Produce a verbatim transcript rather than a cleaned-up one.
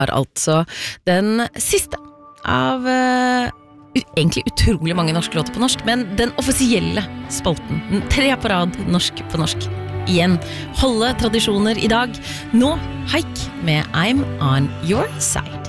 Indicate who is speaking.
Speaker 1: er altså den siste av uh, egentlig utrolig mange norske låter på norsk, men den offisielle spalten, den tre på rad norsk på norsk. Igjen, holde tradisjoner i dag. Nå, Haik med I'm on your side.